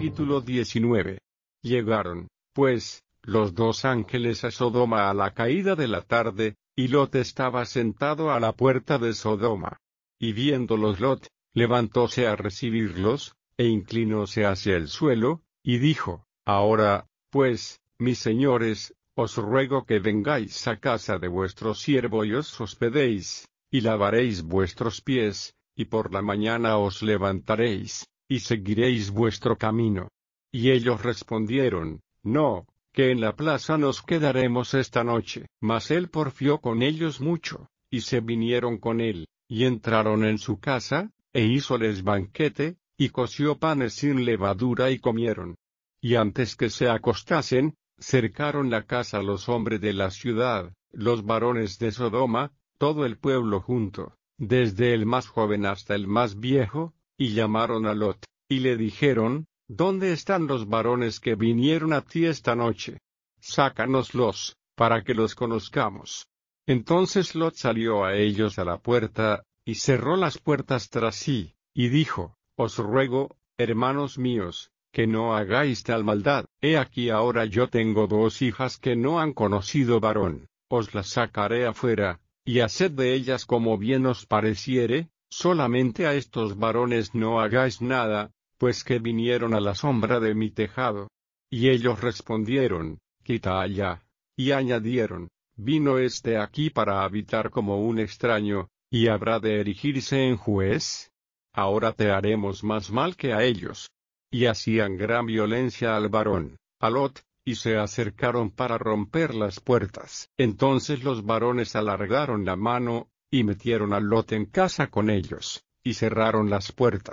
Capítulo 19. Llegaron, pues, los dos ángeles a Sodoma a la caída de la tarde, y Lot estaba sentado a la puerta de Sodoma. Y viéndolos Lot, levantóse a recibirlos, e inclinóse hacia el suelo, y dijo: Ahora, pues, mis señores, os ruego que vengáis a casa de vuestro siervo y os hospedéis, y lavaréis vuestros pies, y por la mañana os levantaréis, y seguiréis vuestro camino. Y ellos respondieron: No, que en la plaza nos quedaremos esta noche. Mas él porfió con ellos mucho, y se vinieron con él, y entraron en su casa, e hízoles banquete, y coció panes sin levadura y comieron. Y antes que se acostasen, cercaron la casa los hombres de la ciudad, los varones de Sodoma, todo el pueblo junto, desde el más joven hasta el más viejo, y llamaron a Lot, y le dijeron: ¿Dónde están los varones que vinieron a ti esta noche? Sácanoslos, para que los conozcamos. Entonces Lot salió a ellos a la puerta, y cerró las puertas tras sí, y dijo: Os ruego, hermanos míos, que no hagáis tal maldad. He aquí ahora yo tengo dos hijas que no han conocido varón, os las sacaré afuera, y haced de ellas como bien os pareciere, solamente a estos varones no hagáis nada, pues que vinieron a la sombra de mi tejado. Y ellos respondieron: Quita allá. Y añadieron: Vino este aquí para habitar como un extraño, y habrá de erigirse en juez. Ahora te haremos más mal que a ellos. Y hacían gran violencia al varón, a Lot, y se acercaron para romper las puertas. Entonces los varones alargaron la mano, y metieron a Lot en casa con ellos, y cerraron las puertas.